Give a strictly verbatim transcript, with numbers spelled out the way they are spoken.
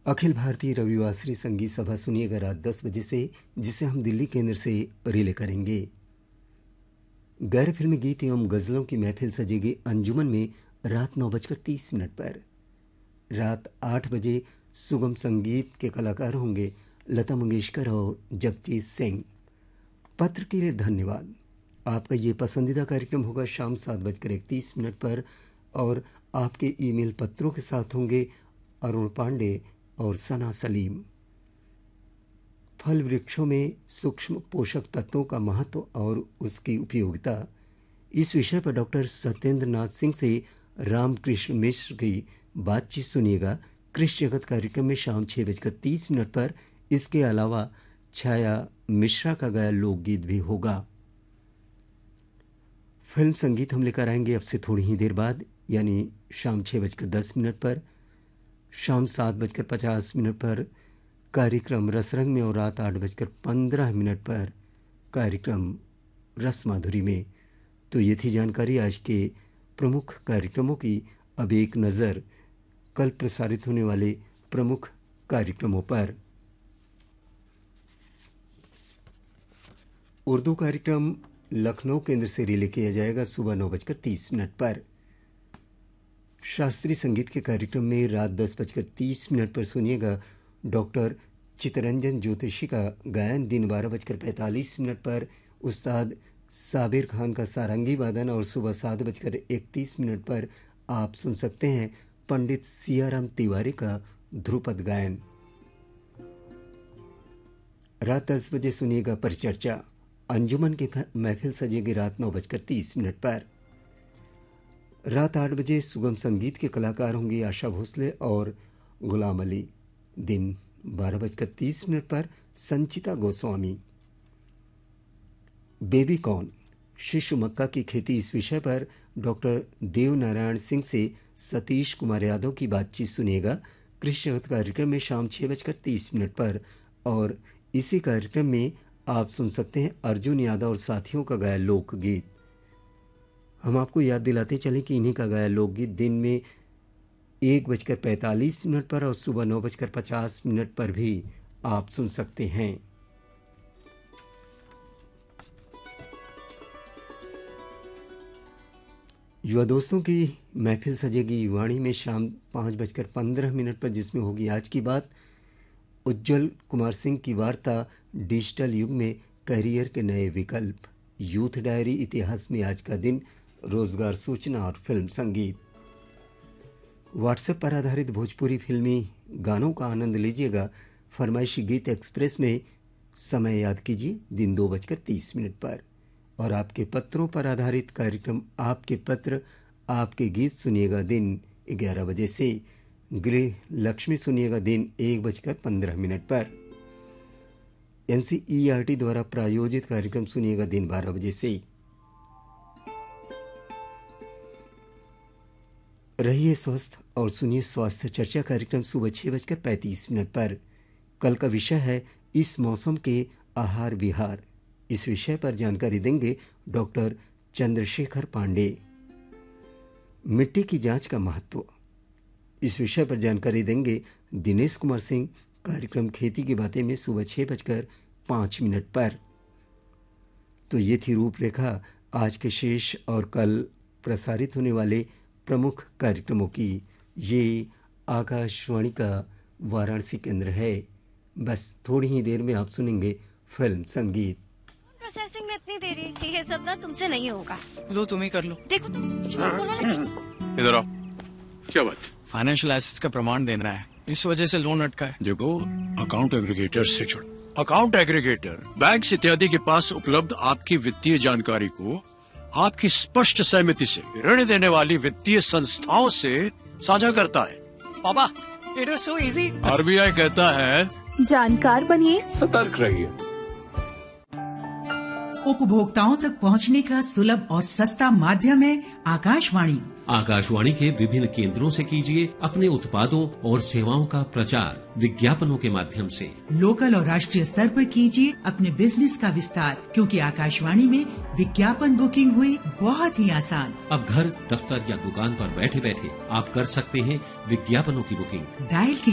अखिल भारतीय रविवासरी संगीत सभा सुनिएगा रात दस बजे से, जिसे हम दिल्ली केंद्र से रिले करेंगे। गैर फिल्मी गीत एवं गज़लों की महफिल सजेगी अंजुमन में रात नौ बजकर तीस मिनट पर। रात आठ बजे सुगम संगीत के कलाकार होंगे लता मंगेशकर और जगजीत सिंह। पत्र के लिए धन्यवाद। आपका ये पसंदीदा कार्यक्रम होगा शाम सात बजकर इकतीस मिनट पर और आपके ईमेल पत्रों के साथ होंगे अरुण पांडे और सना सलीम। फल वृक्षों में सूक्ष्म पोषक तत्वों का महत्व और उसकी उपयोगिता, इस विषय पर डॉक्टर सत्येंद्र नाथ सिंह से रामकृष्ण मिश्र की बातचीत सुनिएगा कृषि जगत कार्यक्रम में शाम छः बजकर तीस मिनट पर। इसके अलावा छाया मिश्रा का गाया लोकगीत भी होगा। फिल्म संगीत हम लेकर आएंगे अब से थोड़ी ही देर बाद, यानी शाम छः बजकर दस मिनट पर। शाम सात बजकर पचास मिनट पर कार्यक्रम रसरंग में और रात आठ बजकर पंद्रह मिनट पर कार्यक्रम रस माधुरी में। तो ये थी जानकारी आज के प्रमुख कार्यक्रमों की। अब एक नज़र कल प्रसारित होने वाले प्रमुख कार्यक्रमों पर। उर्दू कार्यक्रम लखनऊ केंद्र से रिले किया जाएगा सुबह नौ बजकर तीस मिनट पर। शास्त्रीय संगीत के कार्यक्रम में रात दस बजकर तीस मिनट पर सुनिएगा डॉक्टर चितरंजन ज्योतिषी का गायन। दिन बारह बजकर पैंतालीस मिनट पर उस्ताद साबिर खान का सारंगी वादन और सुबह सात बजकर इकतीस मिनट पर आप सुन सकते हैं पंडित सियाराम तिवारी का ध्रुपद गायन। रात दस बजे सुनिएगा परिचर्चा। अंजुमन की महफिल सजेगी रात नौ बजकर तीस मिनट पर। रात आठ बजे सुगम संगीत के कलाकार होंगे आशा भोसले और गुलाम अली। दिन बारह बजकर तीस मिनट पर संचिता गोस्वामी। बेबी कॉर्न शिशु मक्का की खेती, इस विषय पर डॉक्टर देव नारायण सिंह से सतीश कुमार यादव की बातचीत सुनिएगा कृषि जगत कार्यक्रम में शाम छः बजकर तीस मिनट पर। और इसी कार्यक्रम में आप सुन सकते हैं अर्जुन यादव और साथियों का गाया लोकगीत। हम आपको याद दिलाते चलें कि इन्हीं का गाया लोकगीत दिन में एक बजकर पैंतालीस मिनट पर और सुबह नौ बजकर पचास मिनट पर भी आप सुन सकते हैं। युवा दोस्तों की महफिल सजेगी युवाणी में शाम पाँच बजकर पंद्रह मिनट पर, जिसमें होगी आज की बात। उज्जवल कुमार सिंह की वार्ता डिजिटल युग में करियर के नए विकल्प, यूथ डायरी, इतिहास में आज का दिन, रोजगार सूचना और फिल्म संगीत। व्हाट्सएप पर आधारित भोजपुरी फिल्मी गानों का आनंद लीजिएगा फरमाइशी गीत एक्सप्रेस में। समय याद कीजिए दिन दो बजकर तीस मिनट पर। और आपके पत्रों पर आधारित कार्यक्रम आपके पत्र आपके गीत सुनिएगा दिन ग्यारह बजे से। गृह लक्ष्मी सुनिएगा दिन एक बजकर पंद्रह मिनट पर। एनसीईआरटी द्वारा प्रायोजित कार्यक्रम सुनिएगा दिन बारह बजे से। रहिए स्वस्थ और सुनिए स्वास्थ्य चर्चा कार्यक्रम सुबह छह बजकर पैंतीस मिनट पर। कल का विषय है इस मौसम के आहार विहार। इस विषय पर जानकारी देंगे डॉक्टर चंद्रशेखर पांडे। मिट्टी की जांच का महत्व, इस विषय पर जानकारी देंगे दिनेश कुमार सिंह। कार्यक्रम खेती की बातें में सुबह छह बजकर पाँच मिनट पर। तो ये थी रूपरेखा आज के शेष और कल प्रसारित होने वाले प्रमुख कार्यक्रमों की। ये आकाशवाणी का वाराणसी केंद्र है। बस थोड़ी ही देर में आप सुनेंगे फिल्म संगीत। प्रोसेसिंग में इतनी देरी, ये सब ना तुमसे नहीं होगा। लो तुम ही कर लो। देखो तुम इधर आओ। क्या बात? फाइनेंशियल एसेट्स का प्रमाण देना है, इस वजह से लोन अटका है। देखो, अकाउंट एग्रीगेटर से जुड़। अकाउंट एग्रीगेटर बैंक इत्यादि के पास उपलब्ध आपकी वित्तीय जानकारी को आपकी स्पष्ट सहमति से ऋण देने वाली वित्तीय संस्थाओं से साझा करता है। पापा, it was so easy. RBI कहता है जानकार बनिए, सतर्क रहिए। उपभोक्ताओं तक पहुंचने का सुलभ और सस्ता माध्यम है आकाशवाणी। आकाशवाणी के विभिन्न केंद्रों से कीजिए अपने उत्पादों और सेवाओं का प्रचार विज्ञापनों के माध्यम से। लोकल और राष्ट्रीय स्तर पर कीजिए अपने बिजनेस का विस्तार, क्योंकि आकाशवाणी में विज्ञापन बुकिंग हुई बहुत ही आसान। अब घर, दफ्तर या दुकान पर बैठे बैठे आप कर सकते हैं विज्ञापनों की बुकिंग। डायल